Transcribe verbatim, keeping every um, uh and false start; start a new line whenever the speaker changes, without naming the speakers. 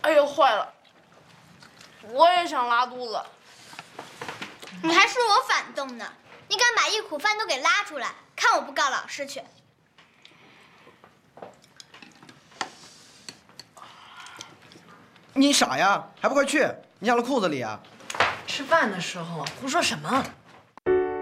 哎呦，坏了！我也想拉肚子。
你还说我反动呢？你敢把一苦饭都给拉出来，看我不告老师去！
你傻呀？还不快去！你尿了裤子里啊！
吃饭的时候胡说什么？